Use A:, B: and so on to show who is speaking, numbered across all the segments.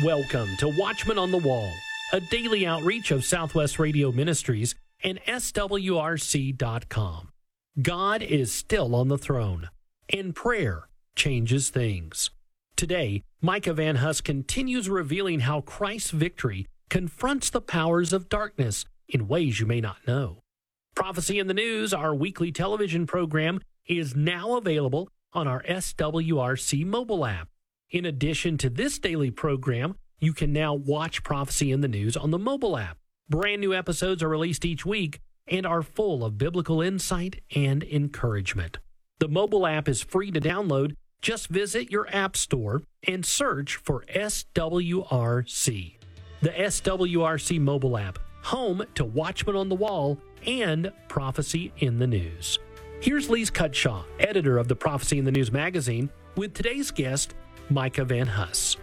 A: Welcome to Watchman on the Wall, a daily outreach of Southwest Radio Ministries and SWRC.com. God is still on the throne, and prayer changes things. Today, Micah Van Huss continues revealing how Christ's victory confronts the powers of darkness in ways you may not know. Prophecy in the News, our weekly television program, is now available on our SWRC mobile app. In addition to this daily program, you can now watch Prophecy in the News on the mobile app. Brand new episodes are released each week and are full of biblical insight and encouragement. The mobile app is free to download. Just visit your app store and search for SWRC. The SWRC mobile app, home to Watchman on the Wall and Prophecy in the News. Here's Lise Cutshaw, editor of the Prophecy in the News magazine, with today's guest, Micah Van Huss.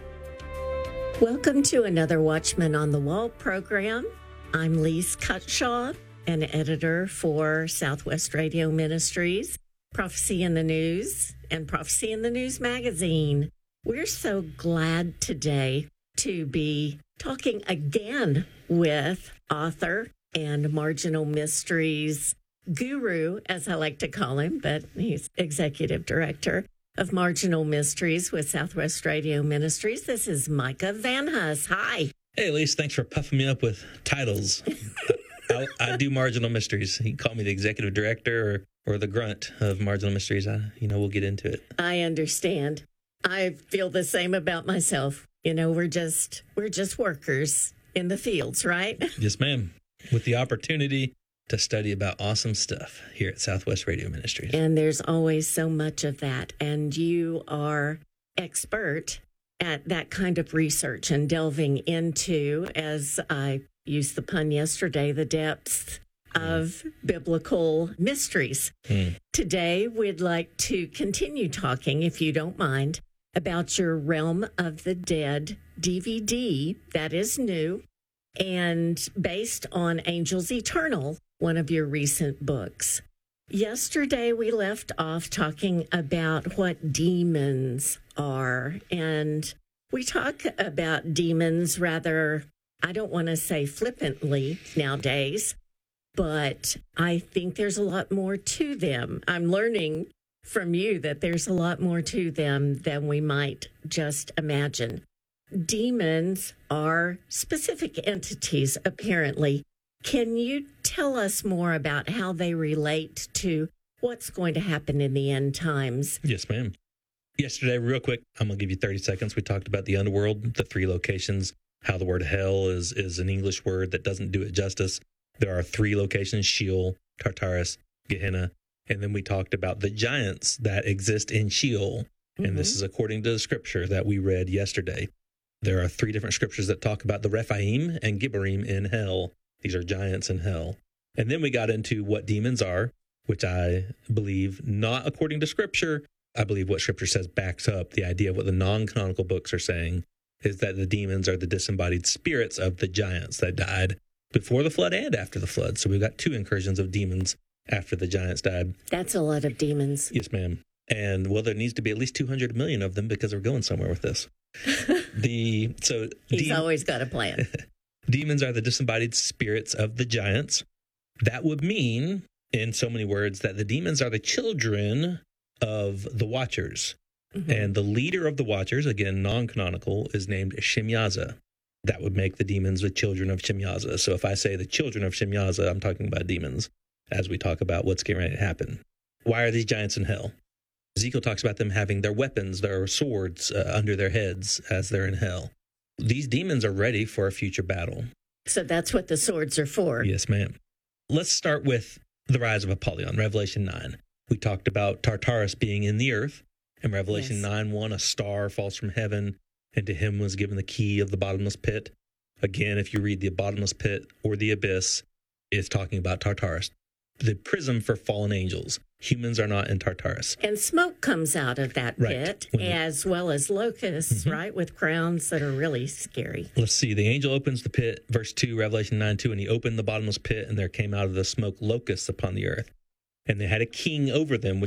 B: Welcome to another Watchman on the Wall program. I'm Lise Cutshaw, an editor for Southwest Radio Ministries, Prophecy in the News, and Prophecy in the News magazine. We're so glad today to be talking again with author and Marginal Mysteries guru, as I like to call him, but he's executive director of Marginal Mysteries with Southwest Radio Ministries. This is Micah Van Huss. Hi.
C: Hey, Elise, thanks for puffing me up with titles. I do Marginal Mysteries. You can call me the executive director or the grunt of Marginal Mysteries. We'll get into it.
B: I understand. I feel the same about myself. We're just workers in the fields, right?
C: Yes, ma'am. With the opportunity to study about awesome stuff here at Southwest Radio Ministries.
B: And there's always so much of that. And you are expert at that kind of research and delving into, as I used the pun yesterday, the depths of biblical mysteries. Today, we'd like to continue talking, if you don't mind, about your Realm of the Dead DVD that is new and based on Angels Eternal, one of your recent books. Yesterday, we left off talking about what demons are, and we talk about demons rather, I don't want to say flippantly nowadays, but I think there's a lot more to them. I'm learning from you that there's a lot more to them than we might just imagine. Demons are specific entities, apparently. Can you tell us more about how they relate to what's going to happen in the end times?
C: Yes, ma'am. Yesterday, real quick, I'm going to give you 30 seconds. We talked about the underworld, the 3 locations, how the word hell is an English word that doesn't do it justice. There are 3 locations: Sheol, Tartarus, Gehenna. And then we talked about the giants that exist in Sheol. And this is according to the scripture that we read yesterday. There are 3 different scriptures that talk about the Rephaim and Gibborim in hell. These are giants in hell. And then we got into what demons are, which I believe, not according to Scripture, I believe what Scripture says backs up the idea of what the non-canonical books are saying, is that the demons are the disembodied spirits of the giants that died before the flood and after the flood. So we've got 2 incursions of demons after the giants died.
B: That's a lot of demons.
C: Yes, ma'am. And, well, there needs to be at least 200 million of them because we're going somewhere with this.
B: He's always got a plan.
C: Demons are the disembodied spirits of the giants. That would mean, in so many words, that the demons are the children of the Watchers. And the leader of the Watchers, again, non-canonical, is named Shemyaza. That would make the demons the children of Shemyaza. So if I say the children of Shemyaza, I'm talking about demons as we talk about what's getting ready to happen. Why are these giants in hell? Ezekiel talks about them having their weapons, their swords under their heads as they're in hell. These demons are ready for a future battle.
B: So that's what the swords are for.
C: Yes, ma'am. Let's start with the rise of Apollyon, Revelation 9. We talked about Tartarus being in the earth. In Revelation 9:1, a star falls from heaven, and to him was given the key of the bottomless pit. Again, if you read the bottomless pit or the abyss, it's talking about Tartarus, the prison for fallen angels. Humans are not in Tartarus.
B: And smoke comes out of that pit, as well as locusts, right, with crowns that are really scary.
C: Let's see. The angel opens the pit, verse 2, Revelation 9:2, and he opened the bottomless pit, and there came out of the smoke locusts upon the earth. And they had a king over them, which